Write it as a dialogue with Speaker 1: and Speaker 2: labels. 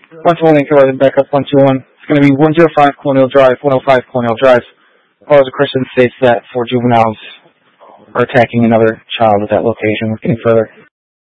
Speaker 1: 121 Lincoln, back up 121. It's going to be 105 Colonial Drive, 105 Colonial Drive. Officer Christian states that 4 juveniles are attacking another child at that location. We're getting further